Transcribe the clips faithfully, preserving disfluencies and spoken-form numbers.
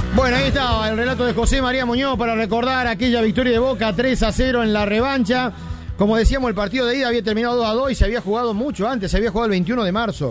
Bueno, ahí estaba el relato de José María Muñoz para recordar aquella victoria de Boca tres a cero en la revancha. Como decíamos, el partido de ida había terminado dos a dos y se había jugado mucho antes, se había jugado el veintiuno de marzo.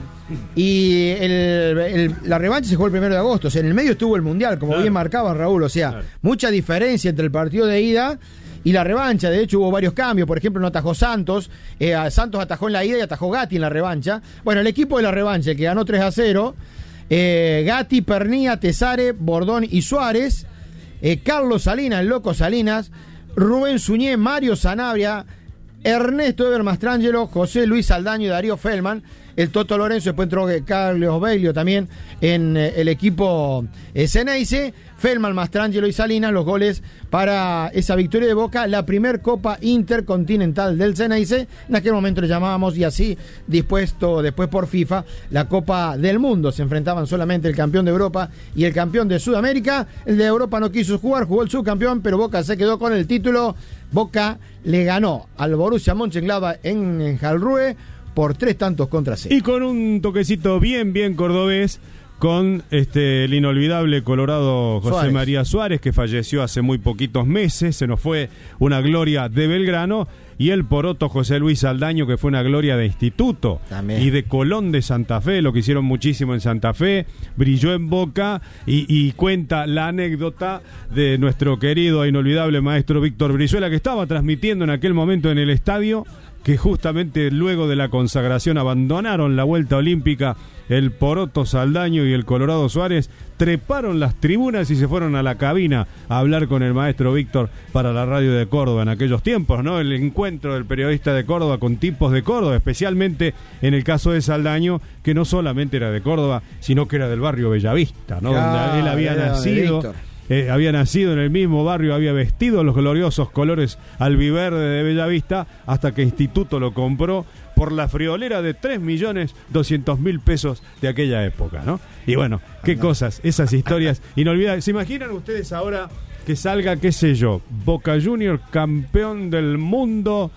Y el, el, la revancha se jugó el primero de agosto, o sea, en el medio estuvo el Mundial, como claro. bien marcaba Raúl, o sea, claro. mucha diferencia entre el partido de ida y la revancha. De hecho hubo varios cambios, por ejemplo no atajó Santos, eh, Santos atajó en la ida y atajó Gatti en la revancha. Bueno, el equipo de la revancha, el que ganó tres a cero, eh, Gatti, Pernía, Tesare, Bordón y Suárez, eh, Carlos Salinas, el Loco Salinas, Rubén Suñé, Mario Sanabria, Ernesto Eber Mastrangelo, José Luis Saldaño y Darío Feldman, el Toto Lorenzo, después entró Carlos Beglio también en eh, el equipo eh, Ceneice, Feldman, Mastrangelo y Salinas, los goles para esa victoria de Boca, la primer Copa Intercontinental del Ceneice, en aquel momento le llamábamos, y así dispuesto después por FIFA, la Copa del Mundo. Se enfrentaban solamente el campeón de Europa y el campeón de Sudamérica. El de Europa no quiso jugar, jugó el subcampeón, pero Boca se quedó con el título. Boca le ganó al Borussia Mönchengladbach en, en Karlsruhe por tres tantos contra cero. Y con un toquecito bien, bien cordobés, con este el inolvidable colorado José Suárez. María Suárez, que falleció hace muy poquitos meses, se nos fue una gloria de Belgrano, y el poroto José Luis Saldaño, que fue una gloria de Instituto También. y de Colón de Santa Fe, lo que hicieron muchísimo en Santa Fe, brilló en Boca, y, y cuenta la anécdota de nuestro querido e inolvidable maestro Víctor Brizuela, que estaba transmitiendo en aquel momento en el estadio, que justamente luego de la consagración abandonaron la vuelta olímpica. El poroto Saldaño y el colorado Suárez treparon las tribunas y se fueron a la cabina a hablar con el maestro Víctor para la radio de Córdoba en aquellos tiempos, ¿no? El encuentro del periodista de Córdoba con tipos de Córdoba, especialmente en el caso de Saldaño, que no solamente era de Córdoba, sino que era del barrio Bellavista, ¿no? Claro, donde él había era nacido. Eh, había nacido en el mismo barrio, había vestido los gloriosos colores albiverde de Bellavista, hasta que Instituto lo compró por la friolera de tres millones doscientos mil pesos de aquella época, ¿no? Y bueno, qué cosas, esas historias inolvidables. ¿Se imaginan ustedes ahora que salga, qué sé yo, Boca Junior campeón del mundo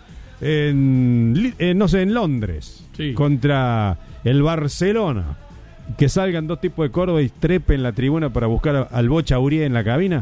en, en no sé, en Londres, sí, contra el Barcelona? Que salgan dos tipos de Córdoba y trepen la tribuna para buscar al Bocha Urié en la cabina.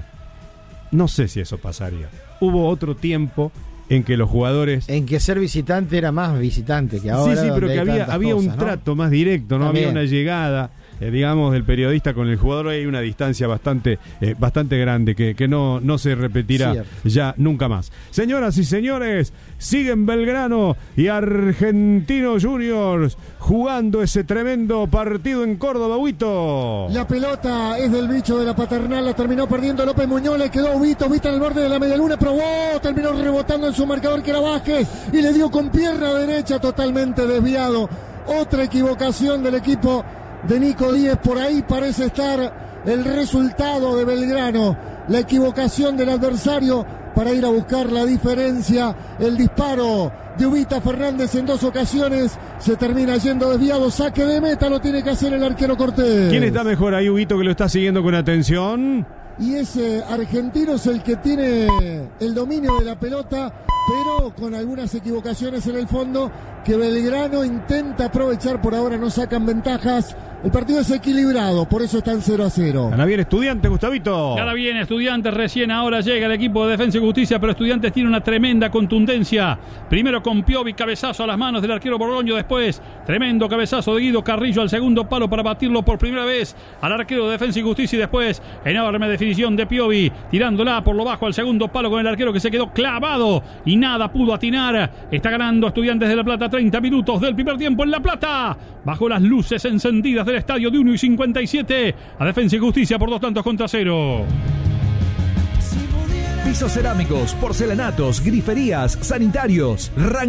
No sé si eso pasaría. Hubo otro tiempo en que los jugadores... En que ser visitante era más visitante que ahora. Sí, sí, pero que había, había cosas, un ¿no? trato más directo, no También. había una llegada, eh, digamos, del periodista con el jugador. Hay una distancia bastante eh, bastante grande que, que no, no se repetirá Cierto. ya nunca más. Señoras y señores, siguen Belgrano y Argentinos Juniors jugando ese tremendo partido en Córdoba, Huito. La pelota es del bicho de la Paternal, la terminó perdiendo López Muñoz, le quedó Huito, Huito en el borde de la medialuna, probó, terminó rebotando en su marcador que era Vázquez y le dio con pierna derecha totalmente desviado. Otra equivocación del equipo de Nico Díez, por ahí parece estar el resultado de Belgrano, la equivocación del adversario para ir a buscar la diferencia. El disparo de Ubita Fernández en dos ocasiones se termina yendo desviado, saque de meta, lo tiene que hacer el arquero Cortés. ¿Quién está mejor ahí, Ubito, que lo está siguiendo con atención? Y ese argentino es el que tiene el dominio de la pelota, pero con algunas equivocaciones en el fondo que Belgrano intenta aprovechar. Por ahora no sacan ventajas. El partido es equilibrado, por eso están cero a cero. Gana bien Estudiantes, Gustavito. Gana bien Estudiantes, recién ahora llega el equipo de Defensa y Justicia, pero Estudiantes tiene una tremenda contundencia. Primero con Piovi, cabezazo a las manos del arquero Borgoño, después tremendo cabezazo de Guido Carrillo al segundo palo para batirlo por primera vez al arquero de Defensa y Justicia, y después enorme definición de Piovi, tirándola por lo bajo al segundo palo con el arquero que se quedó clavado y nada pudo atinar. Está ganando Estudiantes de La Plata, treinta minutos del primer tiempo en La Plata, bajo las luces encendidas del estadio de uno y cincuenta y siete a Defensa y Justicia por dos tantos contra cero. Pisos cerámicos, porcelanatos, griferías, sanitarios,